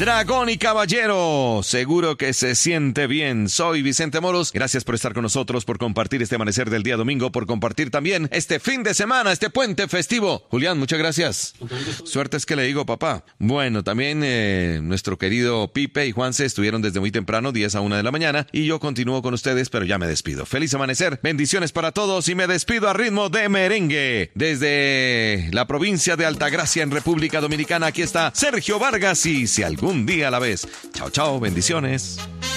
Dragón y caballero, seguro que se siente bien. Soy Vicente Moros. Gracias por estar con nosotros, por compartir este amanecer del día domingo, por compartir también este fin de semana, este puente festivo. Julián, muchas gracias. Suerte es que le digo, papá. Bueno, también nuestro querido Pipe y Juanse estuvieron desde muy temprano, 10 a 1 de la mañana, y yo continúo con ustedes, pero ya me despido. Feliz amanecer, bendiciones para todos y me despido a ritmo de merengue. Desde la provincia de Altagracia en República Dominicana, aquí está Sergio Vargas y Si algún día la ves. Chao, chao, bendiciones.